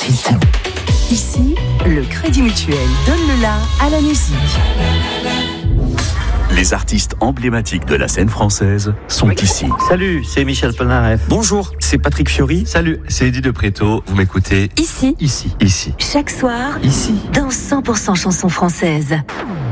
suite. Ici, le Crédit Mutuel donne le la à la musique. Les artistes emblématiques de la scène française sont ici. Salut, c'est Michel Polnareff. Bonjour, c'est Patrick Fiori. Salut, c'est Eddie de Préto. Vous m'écoutez Ici, ici. chaque soir, Ici. dans 100% chansons françaises.